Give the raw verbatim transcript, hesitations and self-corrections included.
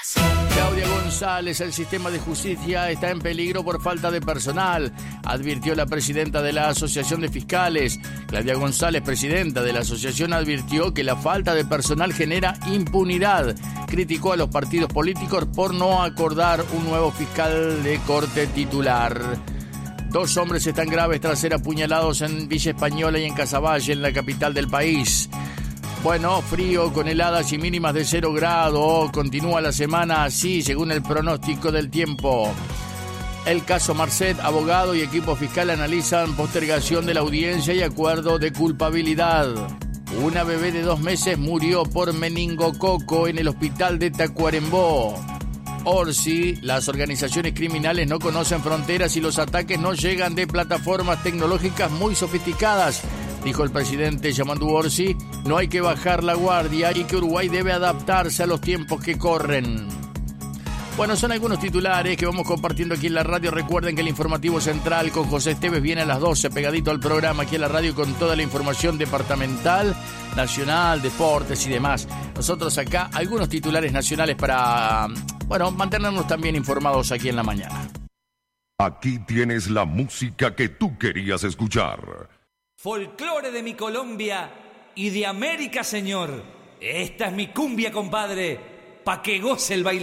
Claudia González, el sistema de justicia está en peligro por falta de personal, advirtió la presidenta de la Asociación de Fiscales. Claudia González, presidenta de la asociación, advirtió que la falta de personal genera impunidad. Criticó a los partidos políticos por no acordar un nuevo fiscal de corte titular. Dos hombres están graves tras ser apuñalados en Villa Española y en Casaballe, en la capital del país. Bueno, frío con heladas y mínimas de cero grado. Continúa la semana así, según el pronóstico del tiempo. El caso Marcet, abogado y equipo fiscal analizan postergación de la audiencia y acuerdo de culpabilidad. Una bebé de dos meses murió por meningococo en el hospital de Tacuarembó. Orsi, las organizaciones criminales no conocen fronteras y los ataques no llegan de plataformas tecnológicas muy sofisticadas, dijo el presidente Yamandu Orsi. No hay que bajar la guardia y que Uruguay debe adaptarse a los tiempos que corren. Bueno, son algunos titulares que vamos compartiendo aquí en la radio. Recuerden que el informativo central con José Esteves viene a las doce, pegadito al programa aquí en la radio con toda la información departamental, nacional, deportes y demás. Nosotros acá algunos titulares nacionales para, bueno, mantenernos también informados aquí en la mañana. Aquí tienes la música que tú querías escuchar. Folclore de mi Colombia y de América, señor. Esta es mi cumbia, compadre, pa' que goce el bailar.